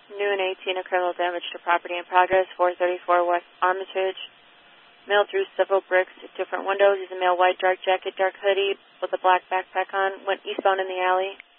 Noon 18, a criminal damage to property in progress, 434 West Armitage. Male drew several bricks at different windows. He's a male white dark jacket, dark hoodie with a black backpack on. Went eastbound in the alley.